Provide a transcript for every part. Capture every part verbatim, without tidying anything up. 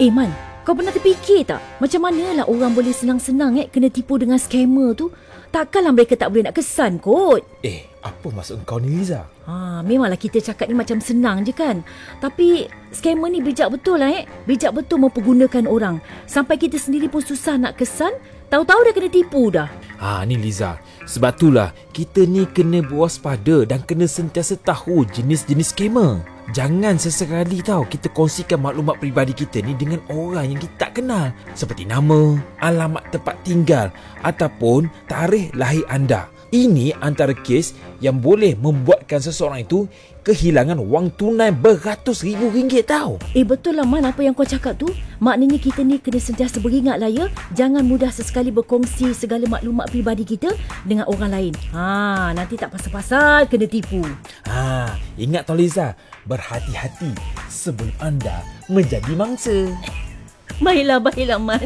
Eh Man, kau pernah terfikir tak? Macam manalah orang boleh senang-senang eh kena tipu dengan scammer tu? Takkanlah mereka tak boleh nak kesan kot. Eh, apa maksud kau ni Liza? Ha, memanglah kita cakap ni macam senang je kan. Tapi scammer ni bijak betul lah eh. Bijak betul mempergunakan orang. Sampai kita sendiri pun susah nak kesan. Tahu-tahu dah kena tipu dah. Ha, ni Liza. Sebab itulah kita ni kena berwaspada dan kena sentiasa tahu jenis-jenis scammer. Jangan sesekali tahu kita kongsikan maklumat peribadi kita ni dengan orang yang kita tak kenal. Seperti nama, alamat tempat tinggal ataupun tarikh lahir anda. Ini antara kes yang boleh membuatkan seseorang itu kehilangan wang tunai beratus ribu ringgit tau. Eh betul lah Man apa yang kau cakap tu. Maknanya kita ni kena sentiasa beringat lah ya. Jangan mudah sesekali berkongsi segala maklumat peribadi kita dengan orang lain. Ha, nanti tak pasal-pasal kena tipu. Ha, ingat tau Liza, berhati-hati sebelum anda menjadi mangsa. Baiklah, baiklah Man.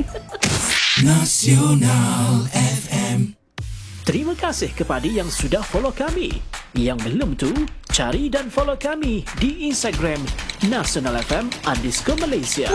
Nasional F M. Terima kasih kepada yang sudah follow kami. Yang belum tu, cari dan follow kami di Instagram Nasional F M underscore Malaysia.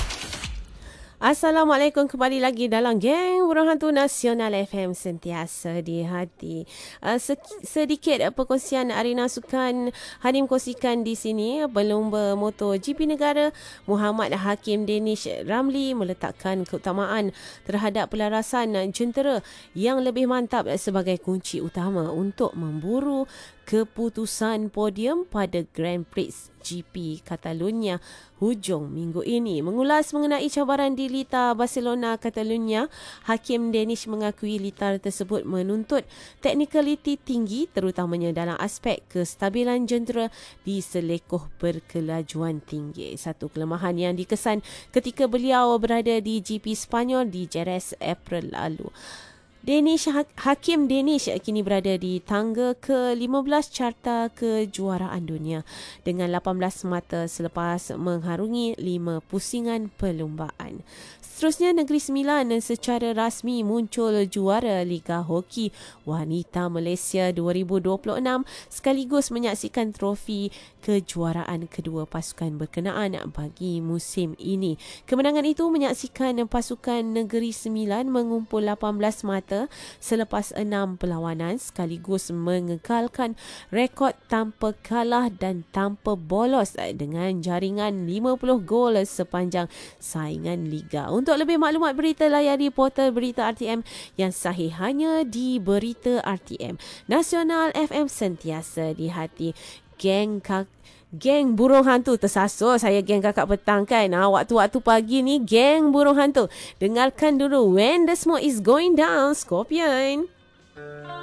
Assalamualaikum, kembali lagi dalam Geng Burung Hantu Nasional F M, sentiasa di hati. Uh, sedikit perkongsian arena sukan Hanim kongsikan di sini. Berlumba MotoGP negara, Muhammad Hakim Danish Ramli meletakkan keutamaan terhadap pelarasan jentera yang lebih mantap sebagai kunci utama untuk memburu keputusan podium pada Grand Prix G P Catalunya hujung minggu ini. Mengulas mengenai cabaran di litar Barcelona Catalunya, Hakim Danish mengakui litar tersebut menuntut teknikaliti tinggi terutamanya dalam aspek kestabilan jentera di selekoh berkelajuan tinggi. Satu kelemahan yang dikesan ketika beliau berada di G P Spanyol di Jerez April lalu. Danish, Hakim Danish kini berada di tangga ke lima belas carta kejuaraan dunia dengan lapan belas mata selepas mengharungi lima pusingan perlumbaan. Seterusnya, Negeri Sembilan secara rasmi muncul juara Liga Hoki Wanita Malaysia dua ribu dua puluh enam sekaligus menyaksikan trofi kejuaraan kedua pasukan berkenaan bagi musim ini. Kemenangan itu menyaksikan pasukan Negeri Sembilan mengumpul lapan belas mata selepas enam perlawanan sekaligus mengekalkan rekod tanpa kalah dan tanpa bolos dengan jaringan lima puluh gol sepanjang saingan Liga. Untuk lebih maklumat berita, layari portal Berita R T M yang sahih hanya di Berita R T M. Nasional F M, sentiasa di hati. Geng kak Geng Burung Hantu, tersasul saya geng kakak petang kan. Ha, waktu-waktu pagi ni Geng Burung Hantu. Dengarkan dulu When the Smoke is Going Down, Scorpion.